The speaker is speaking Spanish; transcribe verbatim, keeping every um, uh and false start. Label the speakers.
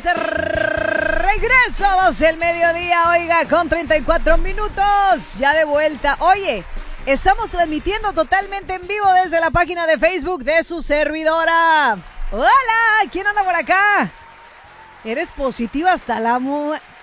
Speaker 1: de regreso a doce del mediodía, oiga, con treinta y cuatro minutos, ya de vuelta. Oye, estamos transmitiendo totalmente en vivo desde la página de Facebook de su servidora. Hola, ¿quién anda por acá? Eres positiva hasta la mu...